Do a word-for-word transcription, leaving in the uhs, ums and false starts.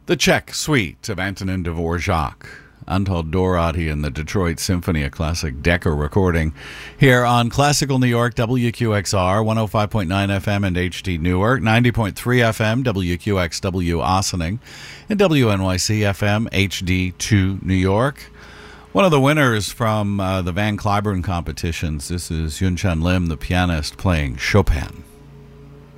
The Czech Suite of Antonin Dvorak, Anton Dorati and the Detroit Symphony, a classic Decca recording, here on Classical New York, W Q X R, one oh five point nine F M and H D Newark, ninety point three F M, W Q X W Ossining, and W N Y C F M, H D two New York. One of the winners from uh, the Van Cliburn competitions, this is Yun Chan Lim, the pianist, playing Chopin.